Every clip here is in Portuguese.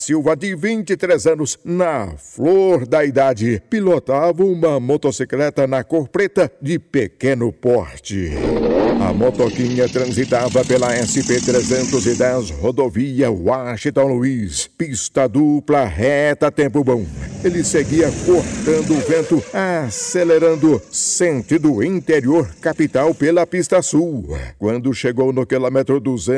Silva, de 23 anos, na flor da idade, pilotava uma motocicleta na cor preta de pequeno porte. A motoquinha transitava pela SP-310, rodovia Washington Luiz, pista dupla, reta, tempo bom. Ele seguia cortando o vento, acelerando, sentido interior capital pela pista sul. Quando chegou no quilômetro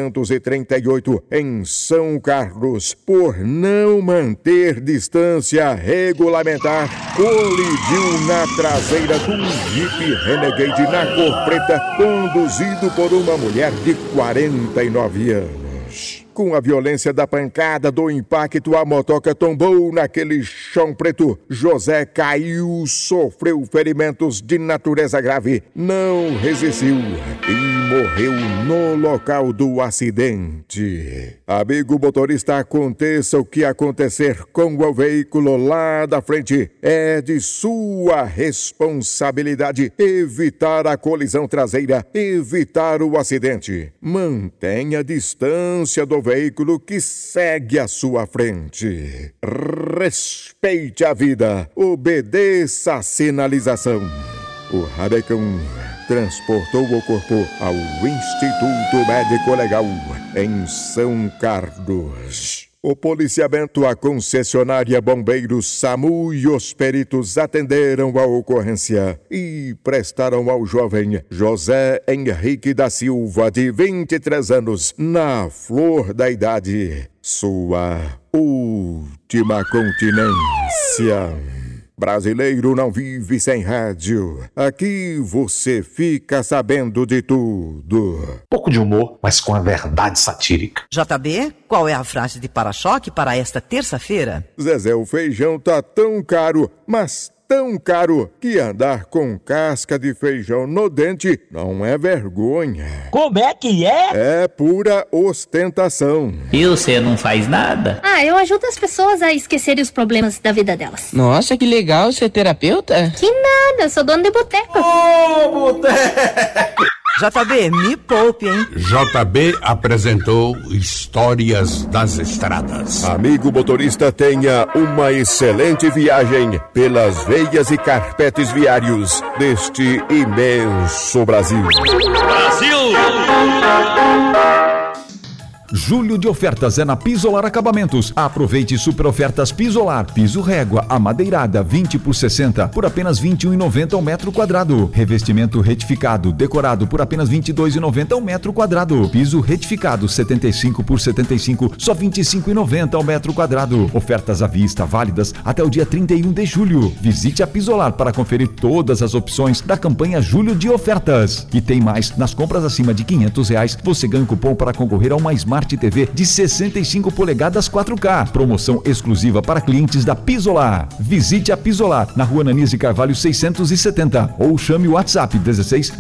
238, em São Carlos, por não manter distância regulamentar, colidiu na traseira de um Jeep Renegade na cor preta, conduzido por uma mulher de 49 anos. Com a violência da pancada do impacto, a motoca tombou naquele chão preto. José caiu, sofreu ferimentos de natureza grave, não resistiu e morreu no local do acidente. Amigo motorista, aconteça o que acontecer com o veículo lá da frente, é de sua responsabilidade evitar a colisão traseira, evitar o acidente. Mantenha a distância do veículo que segue à sua frente. Respeite a vida, obedeça a sinalização. O Rabecão transportou o corpo ao Instituto Médico Legal em São Carlos. O policiamento, a concessionária Bombeiros, SAMU e os peritos atenderam a ocorrência e prestaram ao jovem José Henrique da Silva, de 23 anos, na flor da idade, sua última continência. Brasileiro não vive sem rádio. Aqui você fica sabendo de tudo. Pouco de humor, mas com a verdade satírica. JB, qual é a frase de para-choque para esta terça-feira? Zezé, o feijão tá tão caro, mas tão caro, que andar com casca de feijão no dente não é vergonha. Como é que é? É pura ostentação. E você não faz nada? Eu ajudo as pessoas a esquecerem os problemas da vida delas. Nossa, que legal, você é terapeuta? Que nada, eu sou dono de boteco. Boteco! JB, me poupe, hein? JB apresentou Histórias das Estradas. Amigo motorista, tenha uma excelente viagem pelas veias e carpetes viários deste imenso Brasil. Brasil! Julho de ofertas é na Pisolar Acabamentos. Aproveite super ofertas Pisolar. Piso régua, amadeirada, 20 por 60, por apenas R$ 21,90 ao metro quadrado. Revestimento retificado, decorado, por apenas R$ 22,90 ao metro quadrado. Piso retificado, 75 por 75, só R$ 25,90 ao metro quadrado. Ofertas à vista, válidas até o dia 31 de julho. Visite a Pisolar para conferir todas as opções da campanha Julho de Ofertas. E tem mais, nas compras acima de R$ 500, você ganha um cupom para concorrer a uma Smart TV de 65 polegadas 4K. Promoção exclusiva para clientes da Pisolar. Visite a Pisolar na Rua Ananias de Carvalho 670 ou chame o WhatsApp 16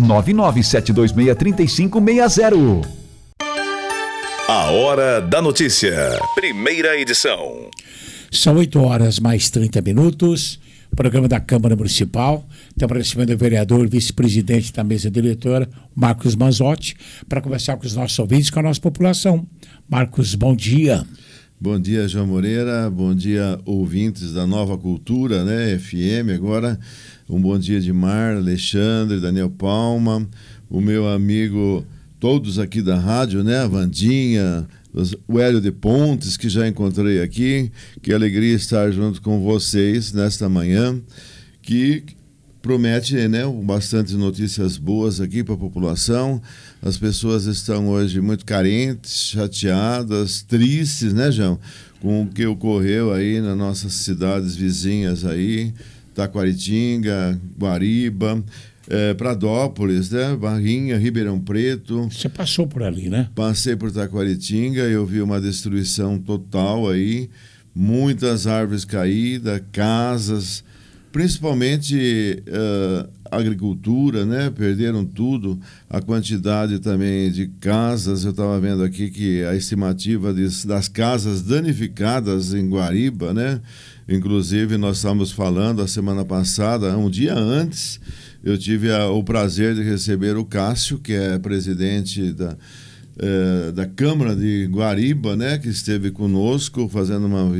997263560. A Hora da Notícia. Primeira edição. São 8h mais 30 minutos. Programa da Câmara Municipal. Tem o aparecimento do vereador, vice-presidente da mesa diretora, Marcos Manzotti, para conversar com os nossos ouvintes, com a nossa população. Marcos, bom dia. Bom dia, João Moreira. Bom dia, ouvintes da Nova Cultura, né? FM agora. Um bom dia de Mar, Alexandre, Daniel Palma, o meu amigo, todos aqui da rádio, né? A Vandinha, o Hélio de Pontes, que já encontrei aqui. Que alegria estar junto com vocês nesta manhã, que promete, né, bastante notícias boas aqui para a população. As pessoas estão hoje muito carentes, chateadas, tristes, né, João? Com o que ocorreu aí nas nossas cidades vizinhas aí, Taquaritinga, Guariba, Pradópolis, né? Barrinha, Ribeirão Preto. Você passou por ali, né? Passei por Taquaritinga, eu vi uma destruição total aí, muitas árvores caídas, casas, principalmente agricultura, né? Perderam tudo, a quantidade também de casas. Eu estava vendo aqui que a estimativa das casas danificadas em Guariba, né? Inclusive nós estávamos falando a semana passada, um dia antes, eu tive o prazer de receber o Cássio, que é presidente da Câmara de Guariba, né, que esteve conosco fazendo uma